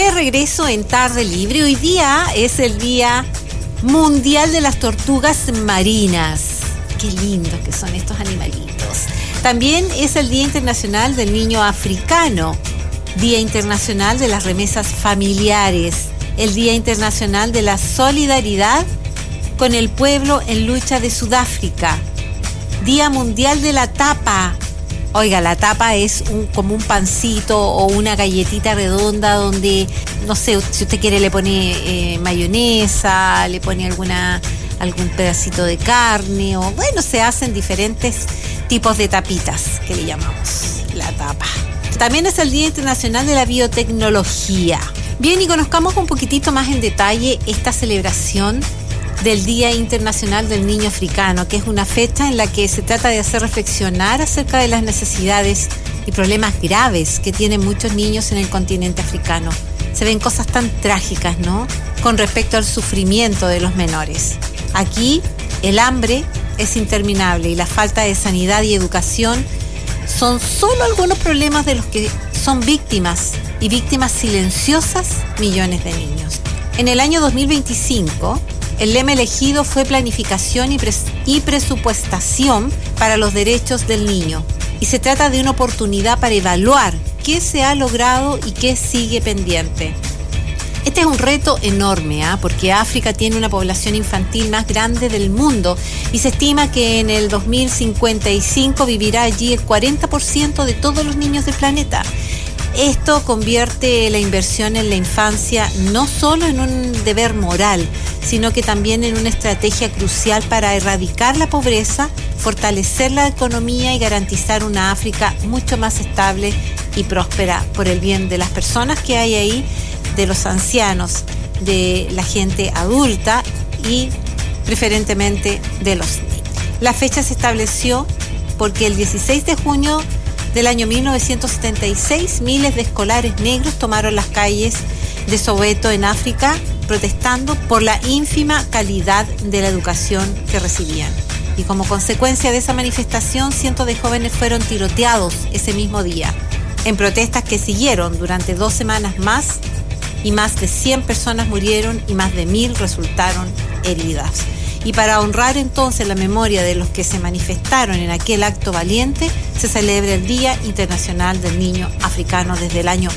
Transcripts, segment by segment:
De regreso en Tarde Libre. Hoy día es el Día Mundial de las Tortugas Marinas. Qué lindos que son estos animalitos. También es el Día Internacional del Niño Africano, Día Internacional de las Remesas Familiares, el Día Internacional de la Solidaridad con el pueblo en lucha de Sudáfrica, Día Mundial de la Tapa. Oiga, la tapa es como un pancito o una galletita redonda donde, no sé, si usted quiere le pone mayonesa, le pone algún pedacito de carne o, bueno, se hacen diferentes tipos de tapitas que le llamamos la tapa. También es el Día Internacional de la Biotecnología. Bien, y conozcamos un poquitito más en detalle esta celebración del Día Internacional del Niño Africano, que es una fecha en la que se trata de hacer reflexionar acerca de las necesidades y problemas graves que tienen muchos niños en el continente africano. Se ven cosas tan trágicas, ¿no?, con respecto al sufrimiento de los menores. Aquí el hambre es interminable y la falta de sanidad y educación son solo algunos problemas de los que son víctimas, y víctimas silenciosas, millones de niños. En el año 2025, el lema elegido fue planificación y presupuestación para los derechos del niño. Y se trata de una oportunidad para evaluar qué se ha logrado y qué sigue pendiente. Este es un reto enorme, porque África tiene una población infantil más grande del mundo y se estima que en el 2055 vivirá allí el 40% de todos los niños del planeta. Esto convierte la inversión en la infancia no solo en un deber moral, sino que también en una estrategia crucial para erradicar la pobreza, fortalecer la economía y garantizar una África mucho más estable y próspera por el bien de las personas que hay ahí, de los ancianos, de la gente adulta y preferentemente de los niños. La fecha se estableció porque el 16 de junio del año 1976, miles de escolares negros tomaron las calles de Soweto en África protestando por la ínfima calidad de la educación que recibían. Y como consecuencia de esa manifestación, cientos de jóvenes fueron tiroteados ese mismo día, en protestas que siguieron durante 2 semanas más, y más de 100 personas murieron y más de 1000 resultaron heridas. Y para honrar entonces la memoria de los que se manifestaron en aquel acto valiente, se celebra el Día Internacional del Niño Africano desde el año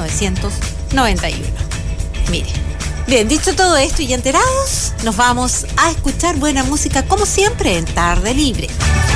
1991. Mire, bien, dicho todo esto y enterados, nos vamos a escuchar buena música como siempre en Tarde Libre.